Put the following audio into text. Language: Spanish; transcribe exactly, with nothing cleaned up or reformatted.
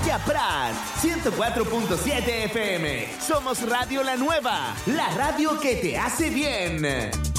Villa Prat, ciento cuatro punto siete F M. Somos Radio La Nueva, la radio que te hace bien.